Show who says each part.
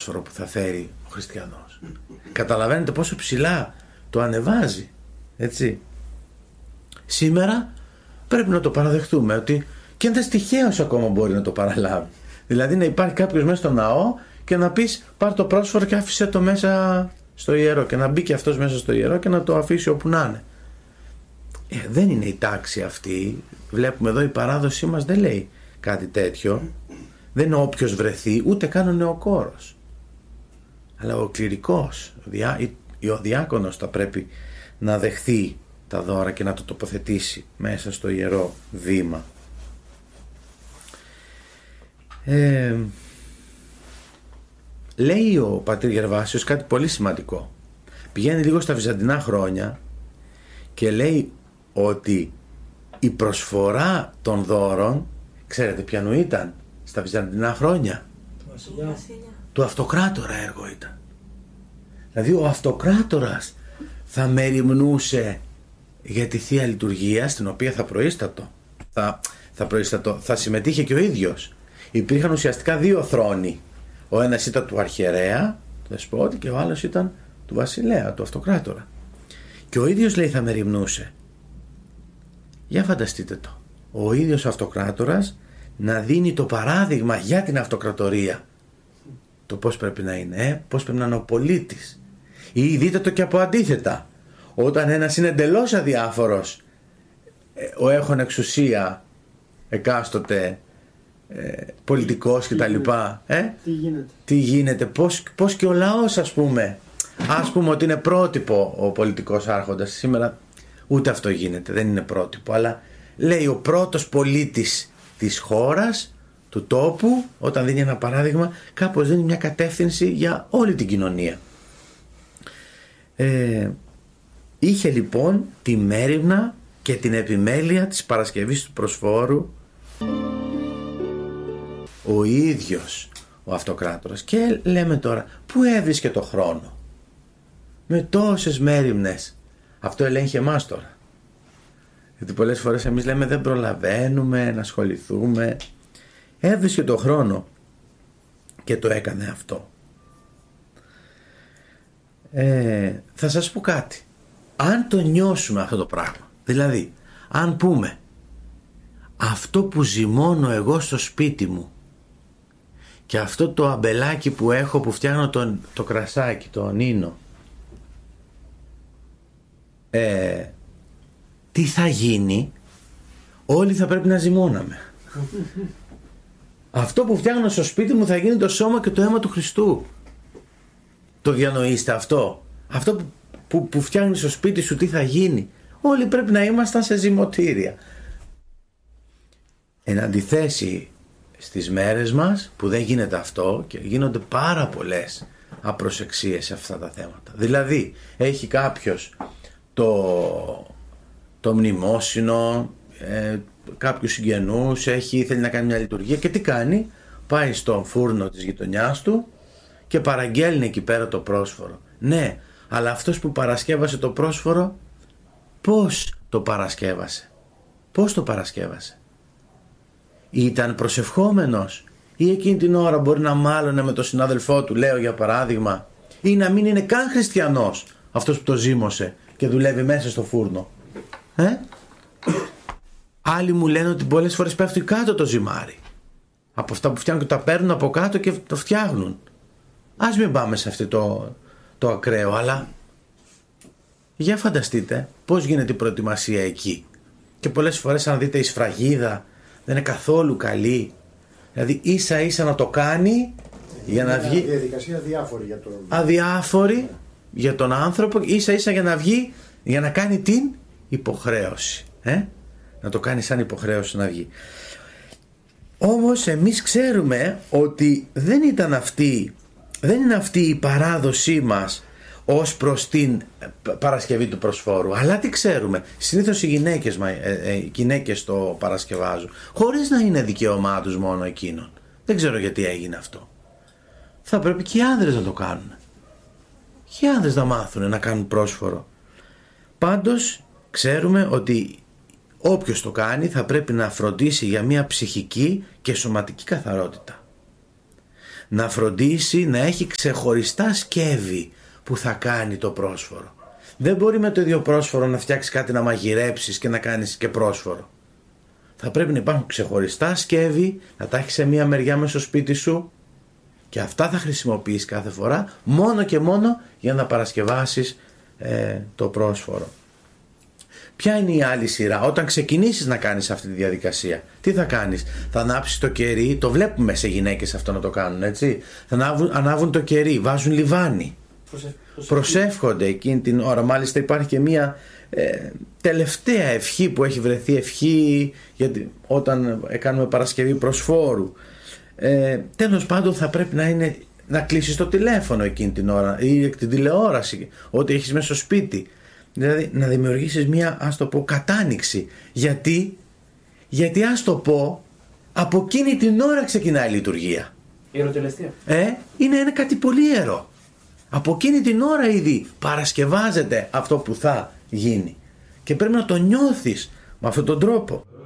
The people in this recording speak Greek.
Speaker 1: πρόσφορο που θα φέρει ο χριστιανός. Καταλαβαίνετε πόσο ψηλά το ανεβάζει, έτσι. Σήμερα πρέπει να το παραδεχτούμε ότι και ένας τυχαίος ακόμα μπορεί να το παραλάβει. Δηλαδή να υπάρχει κάποιος μέσα στο ναό και να πεις πάρ' το πρόσφορο και άφησε το μέσα στο ιερό, και να μπει και αυτός μέσα στο ιερό και να το αφήσει όπου να είναι. Δεν είναι η τάξη αυτή. Βλέπουμε εδώ η παράδοσή μας δεν λέει κάτι τέτοιο. Δεν είναι όποιος βρεθεί, ούτε καν ο νεοκόρος. Αλλά ο κληρικός, ο διάκονος θα πρέπει να δεχθεί τα δώρα και να το τοποθετήσει μέσα στο ιερό βήμα. Λέει ο πατήρ Γερβάσιος κάτι πολύ σημαντικό. Πηγαίνει λίγο στα βυζαντινά χρόνια και λέει ότι η προσφορά των δώρων, ξέρετε ποιανού ήταν στα βυζαντινά χρόνια? Του αυτοκράτορα έργο ήταν. Δηλαδή ο αυτοκράτορας θα μεριμνούσε για τη Θεία Λειτουργία, στην οποία θα συμμετείχε και ο ίδιος. Υπήρχαν ουσιαστικά δύο θρόνοι. Ο ένας ήταν του αρχιερέα, του δεσπότη, και ο άλλος ήταν του βασιλέα, του αυτοκράτορα. Και ο ίδιος, λέει, θα μεριμνούσε. Για φανταστείτε το. Ο ίδιος ο αυτοκράτορας να δίνει το παράδειγμα για την αυτοκρατορία. Το πώς πρέπει να είναι, πώς πρέπει να είναι ο πολίτης. Ή δείτε το και από αντίθετα. Όταν ένας είναι εντελώς αδιάφορος, ο έχων εξουσία, εκάστοτε πολιτικός και τα λοιπά, τι γίνεται, πώς και ο λαός, ας πούμε ότι είναι πρότυπο ο πολιτικός άρχοντας. Σήμερα ούτε αυτό γίνεται, δεν είναι πρότυπο, αλλά λέει ο πρώτος πολίτης της χώρας, του τόπου, όταν δίνει ένα παράδειγμα, κάπως δίνει μια κατεύθυνση για όλη την κοινωνία. Είχε λοιπόν τη μέριμνα και την επιμέλεια της παρασκευής του προσφόρου ο ίδιος ο αυτοκράτορας. Και λέμε τώρα, πού έβρισκε το χρόνο με τόσες μέριμνες? Αυτό ελέγχει εμάς τώρα, γιατί πολλές φορές εμείς λέμε δεν προλαβαίνουμε να ασχοληθούμε. Έβρισκε το χρόνο και το έκανε αυτό. Θα σας πω κάτι. Αν το νιώσουμε αυτό το πράγμα, δηλαδή αν πούμε αυτό που ζυμώνω εγώ στο σπίτι μου και αυτό το αμπελάκι που έχω που φτιάχνω το κρασάκι, το νίνο, τι θα γίνει? Όλοι θα πρέπει να ζυμώναμε. Αυτό που φτιάχνω στο σπίτι μου θα γίνει το σώμα και το αίμα του Χριστού. Το διανοείστε αυτό? Αυτό που φτιάχνεις στο σπίτι σου, τι θα γίνει? Όλοι πρέπει να ήμασταν σε ζυμωτήρια. Εν αντιθέσει στις μέρες μας που δεν γίνεται αυτό και γίνονται πάρα πολλές απροσεξίες σε αυτά τα θέματα. Δηλαδή έχει κάποιος το μνημόσυνο, κάποιους συγγενούς, θέλει να κάνει μια λειτουργία και τι κάνει? Πάει στον φούρνο της γειτονιάς του και παραγγέλνει εκεί πέρα το πρόσφορο. Ναι, αλλά αυτός που παρασκεύασε το πρόσφορο, πώς το παρασκεύασε? Πώς το παρασκεύασε? Ήταν προσευχόμενος ή εκείνη την ώρα μπορεί να μάλωνε με τον συνάδελφό του, λέω για παράδειγμα, ή να μην είναι καν χριστιανός αυτός που το ζύμωσε και δουλεύει μέσα στο φούρνο? Άλλοι μου λένε ότι πολλές φορές πέφτει κάτω το ζυμάρι από αυτά που φτιάχνουν και τα παίρνουν από κάτω και το φτιάχνουν. Ας μην πάμε σε αυτό το ακραίο, αλλά για φανταστείτε πώς γίνεται η προετοιμασία εκεί. Και πολλές φορές αν δείτε η σφραγίδα δεν είναι καθόλου καλή. Δηλαδή ίσα ίσα να το κάνει για να βγει.
Speaker 2: Διαδικασία αδιάφορη
Speaker 1: αδιάφορη για τον άνθρωπο, ίσα ίσα για να βγει, για να κάνει την υποχρέωση. Να το κάνει σαν υποχρέωση να βγει. Όμως εμείς ξέρουμε ότι δεν είναι αυτή η παράδοσή μας ως προς την Παρασκευή του προσφόρου. Αλλά τι ξέρουμε? Συνήθως οι γυναίκες το παρασκευάζουν χωρίς να είναι δικαίωμά τους μόνο εκείνων. Δεν ξέρω γιατί έγινε αυτό. Θα πρέπει και οι άνδρες να το κάνουν. Και οι άνδρες να μάθουν να κάνουν πρόσφορο. Πάντως ξέρουμε ότι όποιος το κάνει θα πρέπει να φροντίσει για μια ψυχική και σωματική καθαρότητα. να φροντίσει να έχει ξεχωριστά σκεύη που θα κάνει το πρόσφορο. Δεν μπορεί με το ίδιο πρόσφορο να φτιάξει κάτι να μαγειρέψεις και να κάνεις και πρόσφορο. Θα πρέπει να υπάρχουν ξεχωριστά σκεύη, να τα έχεις σε μία μεριά μέσα στο σπίτι σου και αυτά θα χρησιμοποιείς κάθε φορά μόνο και μόνο για να παρασκευάσεις το πρόσφορο. Ποια είναι η άλλη σειρά? Όταν ξεκινήσεις να κάνεις αυτή τη διαδικασία, τι θα κάνεις? Θα ανάψεις το κερί, το βλέπουμε σε γυναίκες αυτό να το κάνουν, έτσι. Θα ανάβουν το κερί, βάζουν λιβάνι. Προσεύχονται εκείνη την ώρα. Μάλιστα υπάρχει και μία τελευταία ευχή που έχει βρεθεί, ευχή γιατί όταν κάνουμε Παρασκευή προσφόρου. Τέλος πάντων θα πρέπει να κλείσεις το τηλέφωνο εκείνη την ώρα ή την τηλεόραση, ό,τι έχεις μέσα στο σπίτι. Δηλαδή να δημιουργήσεις μία, ας το πω, κατάνοιξη. Γιατί ας το πω, από εκείνη την ώρα ξεκινάει η λειτουργία.
Speaker 2: Ιεροτελεστία.
Speaker 1: Είναι κάτι πολύ ιερό. Από εκείνη την ώρα ήδη παρασκευάζεται αυτό που θα γίνει. Και πρέπει να το νιώθεις με αυτόν τον τρόπο.